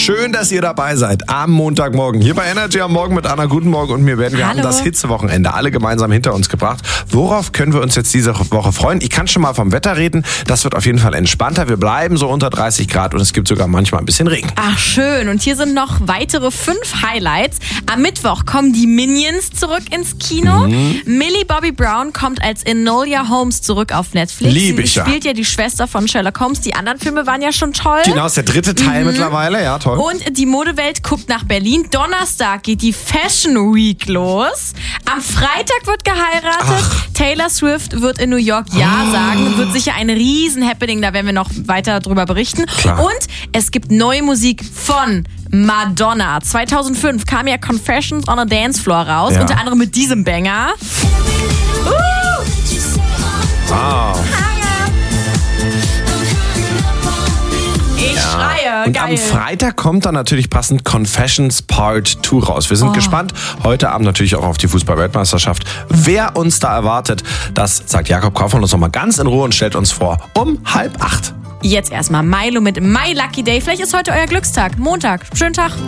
Schön, dass ihr dabei seid am Montagmorgen. Hier bei Energy am Morgen mit Anna. Guten Morgen und mir werden. Wir haben das Hitzewochenende alle gemeinsam hinter uns gebracht. Worauf können wir uns jetzt diese Woche freuen? Ich kann schon mal vom Wetter reden. Das wird auf jeden Fall entspannter. Wir bleiben so unter 30 Grad und es gibt sogar manchmal ein bisschen Regen. Ach schön. Und hier sind noch weitere 5 Highlights. Am Mittwoch kommen die Minions zurück ins Kino. Millie Bobby Brown kommt als Enola Holmes zurück auf Netflix. Liebe ich Sie spielt ja die Schwester von Sherlock Holmes. Die anderen Filme waren ja schon toll. Genau, ist der 3. Teil mittlerweile. Ja, toll. Und die Modewelt guckt nach Berlin. Donnerstag geht die Fashion Week los. Am Freitag wird geheiratet. Taylor Swift wird in New York Ja sagen. Wird sicher ein Riesen-Happening. Da werden wir noch weiter drüber berichten. Klar. Und es gibt neue Musik von Madonna. 2005 kam ja Confessions on a Dance Floor raus. Ja. Unter anderem mit diesem Banger. Wow. Ich schreie. Und geil. am Freitag kommt dann natürlich passend Confessions Part 2 raus. Wir sind gespannt. Heute Abend natürlich auch auf die Fußball-Weltmeisterschaft. Wer uns da erwartet, das sagt Jakob Kaufmann uns nochmal ganz in Ruhe und stellt uns vor um 7:30. Jetzt erstmal Milo mit My Lucky Day. Vielleicht ist heute euer Glückstag. Montag. Schönen Tag.